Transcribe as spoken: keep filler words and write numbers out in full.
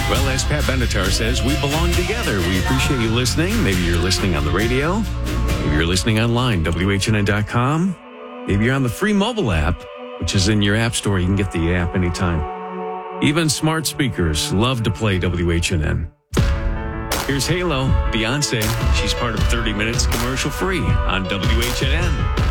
Well, as Pat Benatar says, we belong together. We appreciate you listening. Maybe you're listening on the radio. Maybe you're listening online, W H N N dot com. Maybe you're on the free mobile app, which is in your app store. You can get the app anytime. Even smart speakers love to play W H N N. Here's Halo, Beyonce. She's part of thirty minutes commercial free on W H N N.